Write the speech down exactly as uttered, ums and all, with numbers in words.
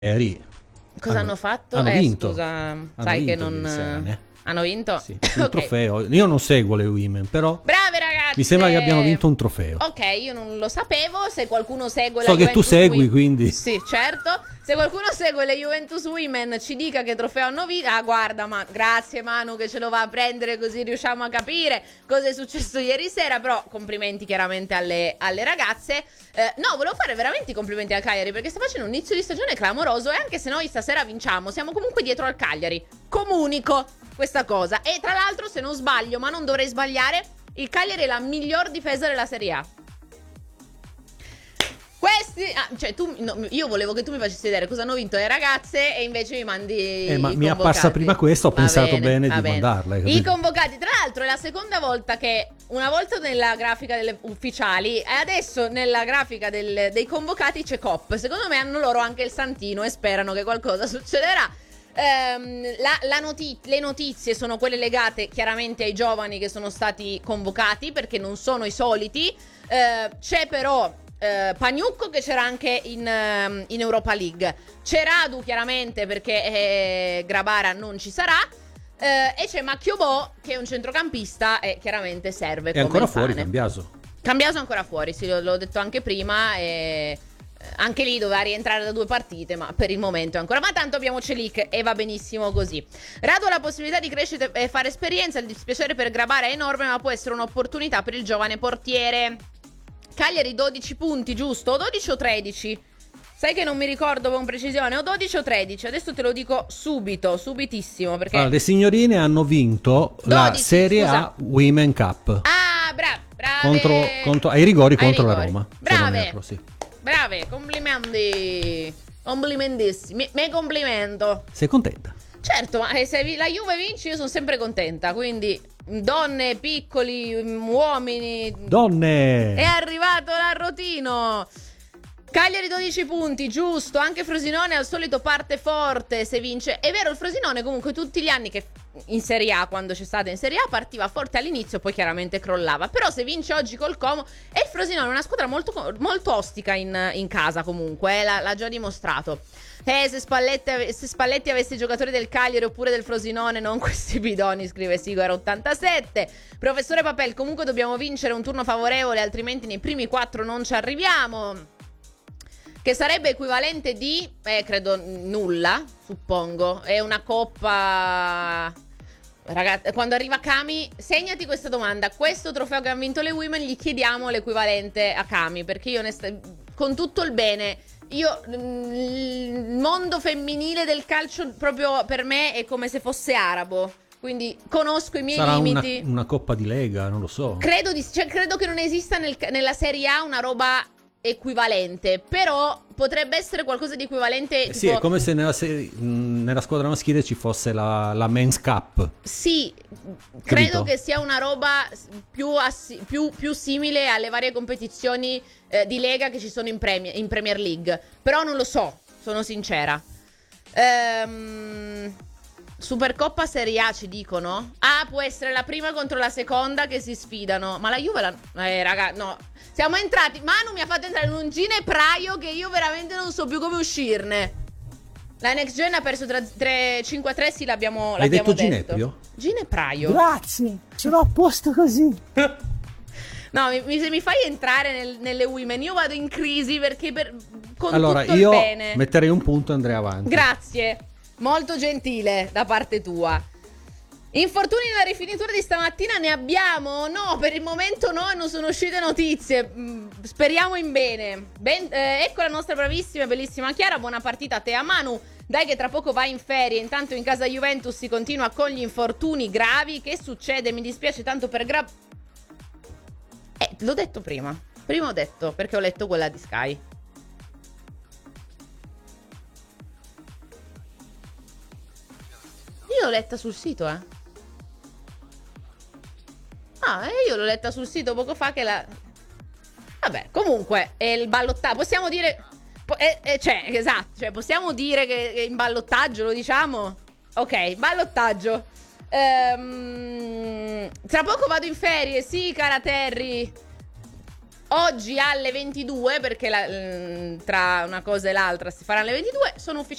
Ieri Cosa hanno, hanno, fatto? hanno Eh, vinto. scusa, Hanno sai che vinto non... ieri sera, ne? Hanno vinto? Sì, un Ok. trofeo. Io non seguo le women, però Brave ragazze! mi sembra che abbiano vinto un trofeo. Ok, io non lo sapevo. Se qualcuno segue la So che tu Juventus segui, Women... quindi. Sì, certo. Se qualcuno segue le Juventus Women ci dica che trofeo hanno vinto. Ah, guarda, ma grazie Manu che ce lo va a prendere così riusciamo a capire cosa è successo ieri sera. Però complimenti chiaramente alle, alle ragazze. Eh, no, volevo fare veramente i complimenti al Cagliari perché sta facendo un inizio di stagione clamoroso e anche se noi stasera vinciamo siamo comunque dietro al Cagliari. Comunico questa cosa. E tra l'altro, se non sbaglio, ma non dovrei sbagliare, il Cagliari è la miglior difesa della Serie A. Questi, ah, cioè tu, no, io volevo che tu mi facessi vedere cosa hanno vinto le ragazze e invece mi mandi Eh, ma i mi convocati. appassa prima questo, ho Va pensato bene, bene va di bene. mandarla. hai I capito? convocati, tra l'altro è la seconda volta che, una volta nella grafica delle ufficiali e adesso nella grafica del- dei convocati c'è Cop. Secondo me hanno loro anche il santino e sperano che qualcosa succederà. Ehm, la, la noti- le notizie sono quelle legate chiaramente ai giovani che sono stati convocati perché non sono i soliti. Eh, c'è però eh, Pagnucco che c'era anche in, ehm, in Europa League. C'è Radu chiaramente perché eh, Grabara non ci sarà. Eh, e c'è Macchiobò che è un centrocampista e chiaramente serve È come ancora il fuori pane. Cambiaso. Cambiaso è ancora fuori, sì, l'ho detto anche prima. E anche lì doveva rientrare da due partite, ma per il momento è ancora. Ma tanto abbiamo Celic e va benissimo così. Radu ha la possibilità di crescere e fare esperienza. Il dispiacere per Grabara è enorme, ma può essere un'opportunità per il giovane portiere. Cagliari dodici punti, giusto? O dodici o tredici? Sai che non mi ricordo con precisione. O dodici o tredici? Adesso te lo dico subito, subitissimo. Perché Allora, le signorine hanno vinto la dodici, Serie scusa. A Women Cup Ah, brave, brave. contro, contro- ai rigori Ai contro la rigori. Roma. se non Brave. erro, sì. Brave, complimenti. Complimentissimi. Me complimento. Sei contenta? Certo, ma se vi- la Juve vince io sono sempre contenta. Quindi, donne, piccoli, mm, uomini. Donne! È arrivato l'arrotino. Cagliari dodici punti, giusto. Anche Frosinone al solito parte forte se vince. È vero, il Frosinone comunque tutti gli anni che in Serie A, quando c'è stata in Serie A, partiva forte all'inizio, poi chiaramente crollava. Però se vince oggi col Como, e il Frosinone è una squadra molto, molto ostica in, in casa comunque, eh, l'ha, l'ha già dimostrato. Eh, se Spalletti, ave- se Spalletti avesse i giocatori del Cagliari oppure del Frosinone, non questi bidoni, scrive Sigaro ottantasette. Professore Papel, comunque dobbiamo vincere un turno favorevole, altrimenti nei primi quattro non ci arriviamo. Che sarebbe equivalente di, eh, credo nulla, suppongo. È una coppa. Ragazzi, quando arriva Kami, segnati questa domanda. Questo trofeo che hanno vinto le women gli chiediamo l'equivalente a Kami, perché io onest- con tutto il bene, io mm, il mondo femminile del calcio proprio per me è come se fosse arabo. Quindi conosco i miei Sarà una, limiti. una coppa di Lega, non lo so. Credo, di, cioè, credo che non esista nel- nella Serie A una roba equivalente, però potrebbe essere qualcosa di equivalente. Eh tipo, sì, è come se nella, serie- mh, nella squadra maschile ci fosse la, la Men's Cup. Sì, credo Capito? che sia una roba più, assi- più, più simile alle varie competizioni eh, di Lega che ci sono in, Premier, in Premier League. Però non lo so, sono sincera. Ehm... Supercoppa Serie A ci dicono? Ah, può essere la prima contro la seconda che si sfidano. Ma la Juve la... Eh, raga, no. Siamo entrati... Manu mi ha fatto entrare in un ginepraio che io veramente non so più come uscirne. La Next Gen ha perso tre cinque a tre, sì, l'abbiamo, Hai l'abbiamo detto Gineprio? Ginepraio? Grazie, ce l'ho a posto così. No, mi, mi- se mi fai entrare nel- nelle women, io vado in crisi perché per, con Allora, tutto il io bene. metterei un punto e andrei avanti. Grazie, molto gentile da parte tua. Infortuni nella rifinitura di stamattina ne abbiamo? No, per il momento no, non sono uscite notizie. Mm, speriamo in bene. Ben- eh, ecco la nostra bravissima e bellissima Chiara. Buona partita a te, a Manu. Dai che tra poco vai in ferie. Intanto in casa Juventus si continua con gli infortuni gravi. Che succede? Mi dispiace tanto per Grab. Eh, l'ho detto prima. Prima ho detto, perché ho letto quella di Sky. Io l'ho letta sul sito, eh. Ah, e io l'ho letta sul sito poco fa che la... Vabbè, comunque, è il ballottaggio. Possiamo dire... po- eh, eh, cioè, esatto, cioè, possiamo dire che è in ballottaggio, lo diciamo? Ok, ballottaggio. Ehm, tra poco vado in ferie, sì, cara Terry. oggi alle ventidue, perché la- mm, tra una cosa e l'altra si faranno alle ventidue, sono ufficialmente